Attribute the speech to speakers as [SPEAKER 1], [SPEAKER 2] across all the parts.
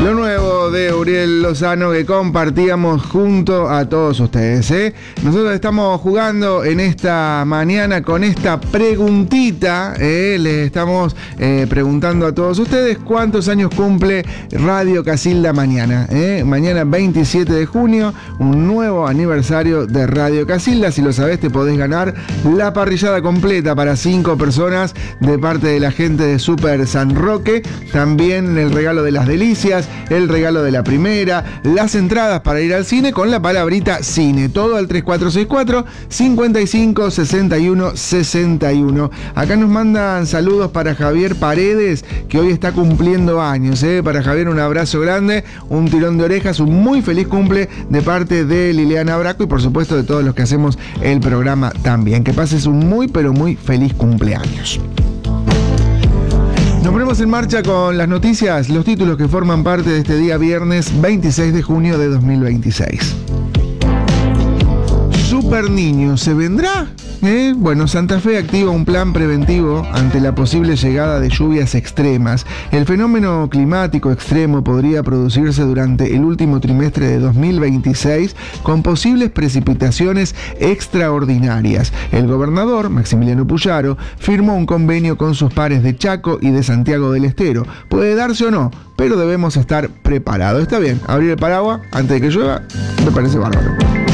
[SPEAKER 1] Lo nuevo de Uriel Lozano que compartíamos junto a todos ustedes, ¿eh? Nosotros estamos jugando en esta mañana con esta preguntita, les estamos preguntando a todos ustedes cuántos años cumple Radio Casilda mañana, mañana 27 de junio, un nuevo aniversario de Radio Casilda. Si lo sabés, te podés ganar la parrillada completa para 5 personas de parte de la gente de Super San Roque, también el regalo de las delicias, el regalo de la primera, las entradas para ir al cine con la palabrita cine, todo al 3464 55 61 61. Acá nos mandan saludos para Javier Paredes, que hoy está cumpliendo años, para Javier un abrazo grande, un tirón de orejas, un muy feliz cumple de parte de Liliana Braco y por supuesto de todos los que hacemos el programa también. Que pases un muy pero muy feliz cumpleaños. Nos ponemos en marcha con las noticias, los títulos que forman parte de este día viernes 26 de junio de 2026. Super Niño, ¿se vendrá? Bueno, Santa Fe activa un plan preventivo ante la posible llegada de lluvias extremas. El fenómeno climático extremo podría producirse durante el último trimestre de 2026 con posibles precipitaciones extraordinarias. El gobernador, Maximiliano Puyaro, firmó un convenio con sus pares de Chaco y de Santiago del Estero. Puede darse o no, pero debemos estar preparados. Está bien, abrir el paraguas antes de que llueva, me parece bárbaro.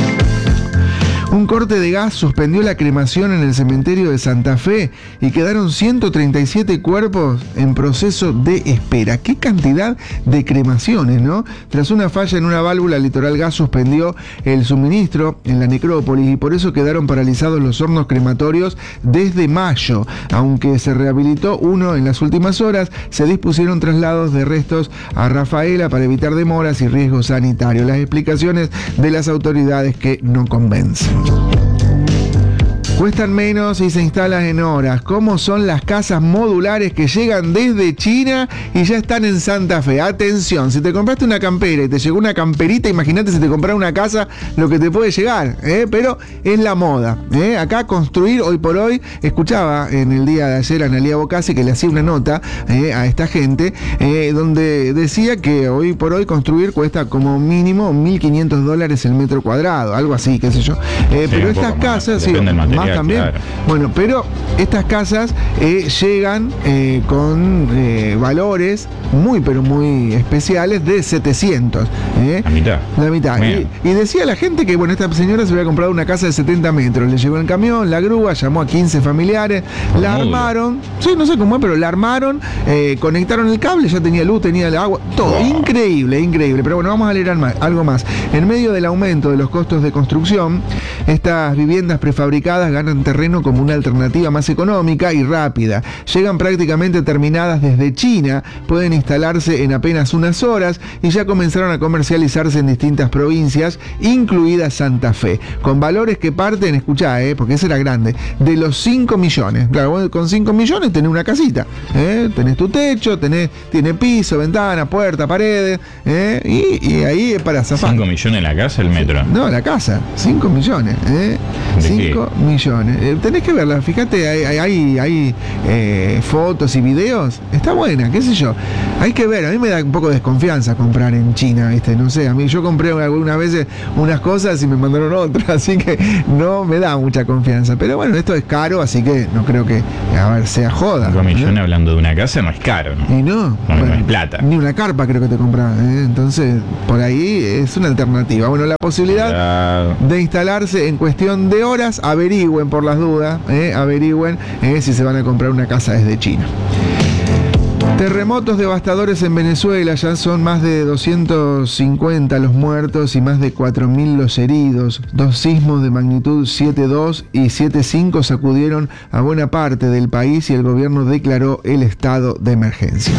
[SPEAKER 1] Un corte de gas suspendió la cremación en el cementerio de Santa Fe y quedaron 137 cuerpos en proceso de espera. ¡Qué cantidad de cremaciones!, ¿no? Tras una falla en una válvula, Litoral Gas suspendió el suministro en la necrópolis y por eso quedaron paralizados los hornos crematorios desde mayo. Aunque se rehabilitó uno en las últimas horas, se dispusieron traslados de restos a Rafaela para evitar demoras y riesgos sanitarios. Las explicaciones de las autoridades que no convencen. Cuestan menos y se instalan en horas. ¿Cómo son las casas modulares que llegan desde China y ya están en Santa Fe? Atención, si te compraste una campera y te llegó una camperita, imagínate si te compras una casa, lo que te puede llegar, pero es la moda. Acá construir hoy por hoy, escuchaba en el día de ayer a Analía Bocasi que le hacía una nota a esta gente, donde decía que hoy por hoy construir cuesta como mínimo $1.500 el metro cuadrado, algo así, qué sé yo. Pero estas casas, sí, más también. Claro. Bueno, pero estas casas llegan con valores muy, pero muy especiales de 700. La mitad. La mitad. Y decía la gente que, bueno, esta señora se había comprado una casa de 70 metros. Le llegó el camión, la grúa, llamó a 15 familiares, la armaron. Sí, no sé cómo es, pero la armaron, conectaron el cable, ya tenía luz, tenía el agua, todo. Wow. Increíble, increíble. Pero bueno, vamos a leer algo más. En medio del aumento de los costos de construcción, estas viviendas prefabricadas ganan terreno como una alternativa más económica y rápida. Llegan prácticamente terminadas desde China, pueden instalarse en apenas unas horas y ya comenzaron a comercializarse en distintas provincias, incluida Santa Fe, con valores que parten, escuchá, porque ese era grande, de los 5 millones. Claro, con 5 millones tenés una casita, tenés tu techo, tiene piso, ventana, puerta, paredes, y ahí es para zafar.
[SPEAKER 2] ¿5 millones la casa, el metro?
[SPEAKER 1] No, la casa, 5 millones, 5 millones. Tenés que verla, fíjate, hay fotos y videos, está buena, qué sé yo. Hay que ver, a mí me da un poco de desconfianza comprar en China, ¿viste? No sé, a mí yo compré algunas veces unas cosas y me mandaron otras, así que no me da mucha confianza. Pero bueno, esto es caro, así que no creo que, sea joda.
[SPEAKER 2] 5 millones hablando de una casa no es caro, ¿no?
[SPEAKER 1] Y no,
[SPEAKER 2] no es plata.
[SPEAKER 1] Ni una carpa creo que te compras, entonces por ahí es una alternativa. Bueno, la posibilidad de instalarse en cuestión de horas, averigüen por las dudas, averigüen si se van a comprar una casa desde China. Terremotos devastadores en Venezuela, ya son más de 250 los muertos y más de 4.000 los heridos. 2 sismos de magnitud 7.2 y 7.5 sacudieron a buena parte del país y el gobierno declaró el estado de emergencia.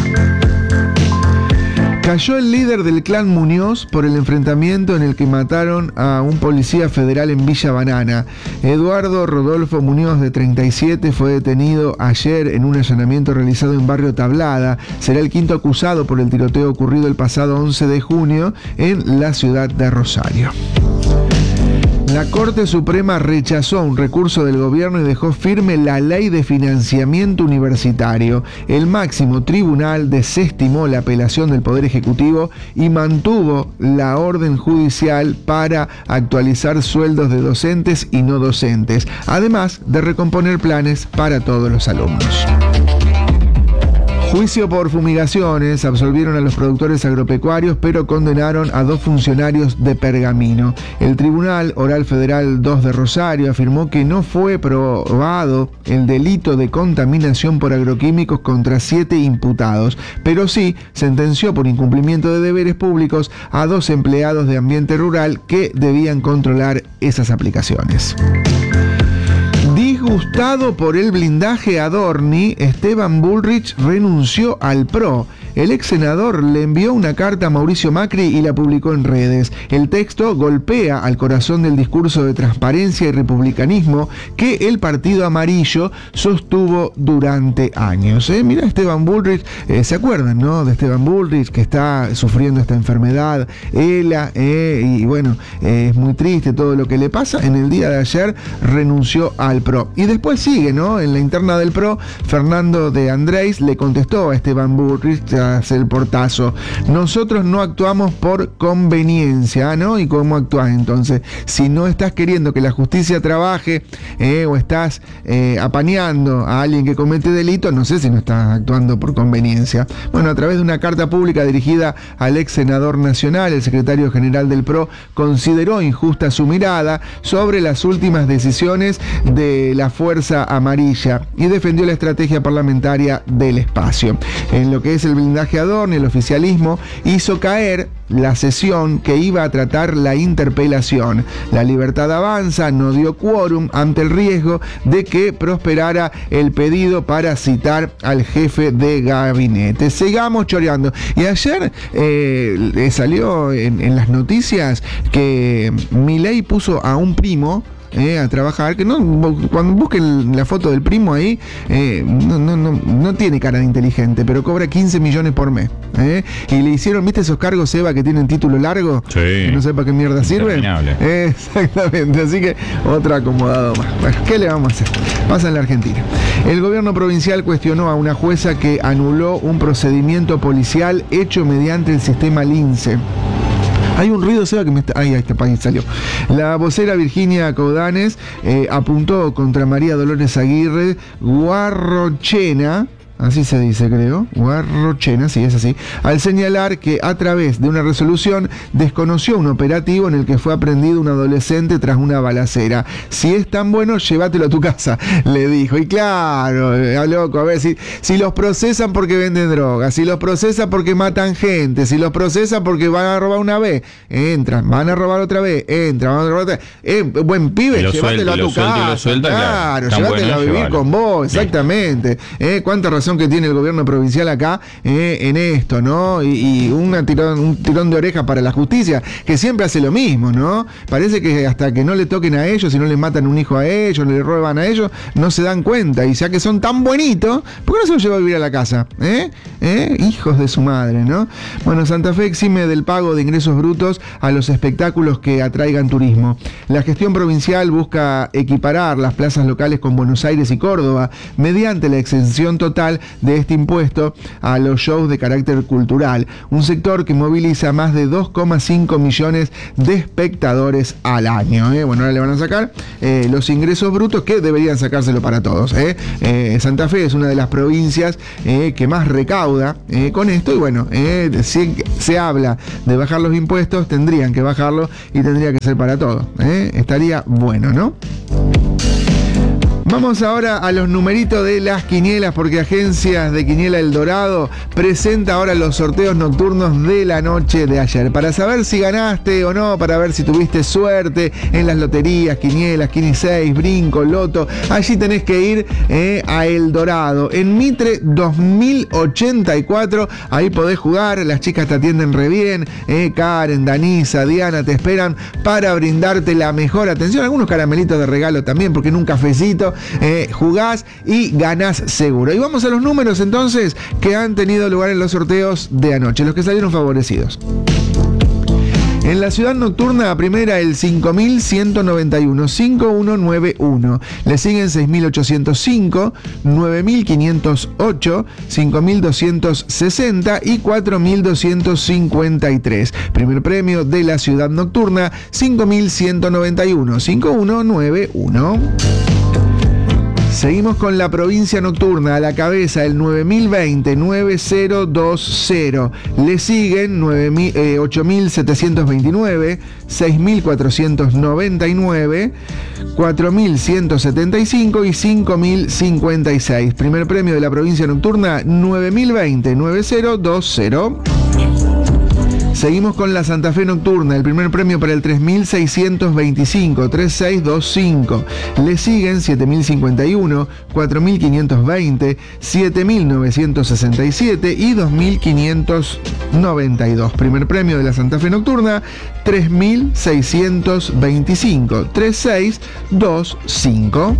[SPEAKER 1] Cayó el líder del clan Muñoz por el enfrentamiento en el que mataron a un policía federal en Villa Banana. Eduardo Rodolfo Muñoz, de 37, fue detenido ayer en un allanamiento realizado en Barrio Tablada. Será el 5º acusado por el tiroteo ocurrido el pasado 11 de junio en la ciudad de Rosario. La Corte Suprema rechazó un recurso del gobierno y dejó firme la ley de financiamiento universitario. El máximo tribunal desestimó la apelación del Poder Ejecutivo y mantuvo la orden judicial para actualizar sueldos de docentes y no docentes, además de recomponer planes para todos los alumnos. Juicio por fumigaciones, absolvieron a los productores agropecuarios, pero condenaron a 2 funcionarios de Pergamino. El Tribunal Oral Federal 2 de Rosario afirmó que no fue probado el delito de contaminación por agroquímicos contra 7 imputados, pero sí sentenció por incumplimiento de deberes públicos a 2 empleados de ambiente rural que debían controlar esas aplicaciones. Disgustado por el blindaje a Adorni, Esteban Bullrich renunció al PRO. El ex senador le envió una carta a Mauricio Macri y la publicó en redes. El texto golpea al corazón del discurso de transparencia y republicanismo que el Partido Amarillo sostuvo durante años. Mirá, Esteban Bullrich, ¿se acuerdan, no? De Esteban Bullrich, que está sufriendo esta enfermedad, ELA, y bueno, es muy triste todo lo que le pasa. En el día de ayer renunció al PRO. Y después sigue, ¿no? En la interna del PRO, Fernando de Andrés le contestó a Esteban Bullrich tras el portazo: nosotros no actuamos por conveniencia, ¿no? ¿Y cómo actúas entonces? Si no estás queriendo que la justicia trabaje, o estás apañando a alguien que comete delito, no sé si no estás actuando por conveniencia. Bueno, a través de una carta pública dirigida al ex senador nacional, el secretario general del PRO consideró injusta su mirada sobre las últimas decisiones de la Fuerza Amarilla y defendió la estrategia parlamentaria del espacio. En lo que es el blindaje Adorni, el oficialismo hizo caer la sesión que iba a tratar la interpelación. La Libertad Avanza no dio quórum ante el riesgo de que prosperara el pedido para citar al jefe de gabinete. Sigamos choreando. Y ayer salió en las noticias que Milei puso a un primo a trabajar, que no, cuando busquen la foto del primo ahí, no tiene cara de inteligente, pero cobra 15 millones por mes. Y le hicieron, ¿viste esos cargos, Eva, que tienen título largo?
[SPEAKER 2] Sí.
[SPEAKER 1] Que no sé para qué mierda sirven. Exactamente, así que otro acomodado más. Bueno, ¿qué le vamos a hacer? Pasa en la Argentina. El gobierno provincial cuestionó a una jueza que anuló un procedimiento policial hecho mediante el sistema Lince. Hay un ruido, Seba, que me está... Ahí salió. La vocera Virginia Caudanes apuntó contra María Dolores Aguirre Guarrochena, así se dice, creo, Guarrochena, sí, es así, al señalar que a través de una resolución desconoció un operativo en el que fue aprendido un adolescente tras una balacera. Si es tan bueno, llévatelo a tu casa, le dijo. Y claro, loco, a ver, si los procesan porque venden drogas, si los procesan porque matan gente, si los procesan porque van a robar una vez, entran, van a robar otra vez, entran, van a robar otra vez. Buen pibe, llévatelo a tu casa. Claro, llévatelo a vivir con vos, exactamente. ¿Cuánta razón que tiene el gobierno provincial acá en esto, ¿no? Y un tirón de oreja para la justicia, que siempre hace lo mismo, ¿no? Parece que hasta que no le toquen a ellos, si no les matan un hijo a ellos, no le roban a ellos, no se dan cuenta. Y ya que son tan bonitos, ¿por qué no se los lleva a vivir a la casa? Hijos de su madre, ¿no? Bueno, Santa Fe exime del pago de ingresos brutos a los espectáculos que atraigan turismo. La gestión provincial busca equiparar las plazas locales con Buenos Aires y Córdoba mediante la exención total de este impuesto a los shows de carácter cultural, un sector que moviliza más de 2,5 millones de espectadores al año. Bueno, ahora le van a sacar los ingresos brutos, que deberían sacárselo para todos. Santa Fe es una de las provincias que más recauda con esto, y bueno, si se habla de bajar los impuestos, tendrían que bajarlo y tendría que ser para todos. Estaría bueno, ¿no? Vamos ahora a los numeritos de las quinielas, porque Agencias de Quiniela El Dorado presenta ahora los sorteos nocturnos de la noche de ayer. Para saber si ganaste o no, para ver si tuviste suerte en las loterías, quinielas, Quini 6, Brinco, Loto, allí tenés que ir a El Dorado, en Mitre 2084, ahí podés jugar, las chicas te atienden re bien, Karen, Danisa, Diana te esperan para brindarte la mejor atención, algunos caramelitos de regalo también, porque en un cafecito jugás y ganás seguro. Y vamos a los números entonces que han tenido lugar en los sorteos de anoche, los que salieron favorecidos. En la ciudad nocturna, primera el 5191, 5191. Le siguen 6805, 9508, 5260 y 4253. Primer premio de la ciudad nocturna, 5191, 5191. Seguimos con la provincia nocturna, a la cabeza el 9020, 9020. Le siguen 8729, 6499, 4175 y 5056. Primer premio de la provincia nocturna, 9020, 9020. Seguimos con la Santa Fe nocturna, el primer premio para el 3625, 3625. Le siguen 7051, 4520, 7967 y 2592. Primer premio de la Santa Fe nocturna, 3625, 3625.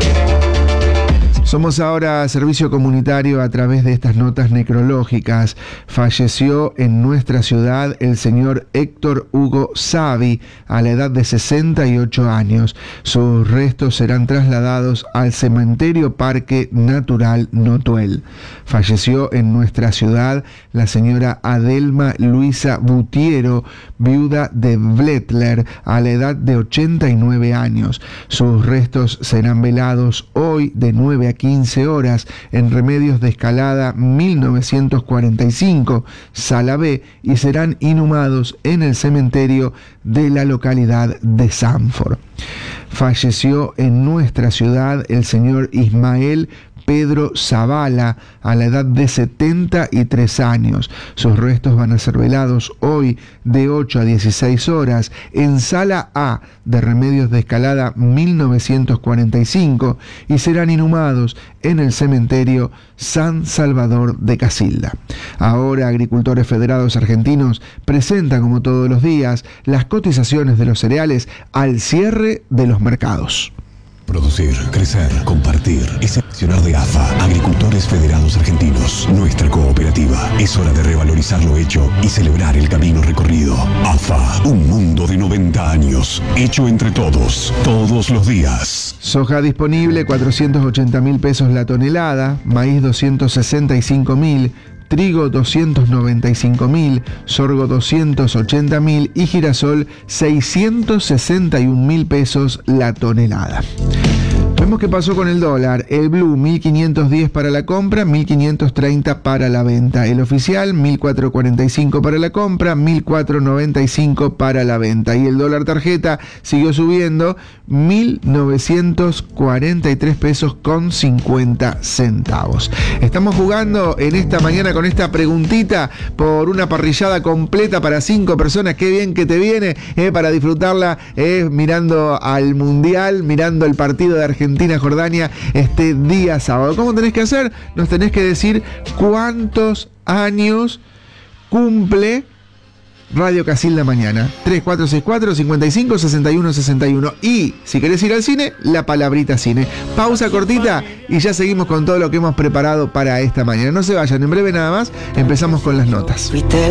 [SPEAKER 1] Somos ahora servicio comunitario a través de estas notas necrológicas. Falleció en nuestra ciudad el señor Héctor Hugo Savi a la edad de 68 años. Sus restos serán trasladados al cementerio Parque Natural Notuel. Falleció en nuestra ciudad la señora Adelma Luisa Butiero, viuda de Bletler, a la edad de 89 años. Sus restos serán velados hoy de 9 a 15 horas en Remedios de Escalada 1945, Sala B, y serán inhumados en el cementerio de la localidad de Sanford. Falleció en nuestra ciudad el señor Ismael Pedro Zavala a la edad de 73 años. Sus restos van a ser velados hoy de 8 a 16 horas en Sala A de Remedios de Escalada 1945 y serán inhumados en el cementerio San Salvador de Casilda. Ahora, Agricultores Federados Argentinos presentan, como todos los días, las cotizaciones de los cereales al cierre de los mercados.
[SPEAKER 3] Producir, crecer, compartir. Es el accionar de AFA, Agricultores Federados Argentinos, nuestra cooperativa. Es hora de revalorizar lo hecho y celebrar el camino recorrido. AFA, un mundo de 90 años, hecho entre todos, todos los días.
[SPEAKER 1] Soja disponible, 480.000 pesos la tonelada, maíz 265.000, trigo 295.000, sorgo 280.000 y girasol 661.000 pesos la tonelada. Vemos qué pasó con el dólar. El blue 1.510 para la compra, 1.530 para la venta. El oficial 1.445 para la compra, 1.495 para la venta. Y el dólar tarjeta siguió subiendo, 1.943 pesos con 50 centavos. Estamos jugando en esta mañana con esta preguntita por una parrillada completa para 5 personas. Qué bien que te viene para disfrutarla mirando al Mundial, mirando el partido de Argentina-Jordania este día sábado. ¿Cómo tenés que hacer? Nos tenés que decir cuántos años cumple Radio Casilda mañana. 3464-556161. Y si querés ir al cine, la palabrita cine. Pausa cortita y ya seguimos con todo lo que hemos preparado para esta mañana. No se vayan, en breve nada más empezamos con las notas.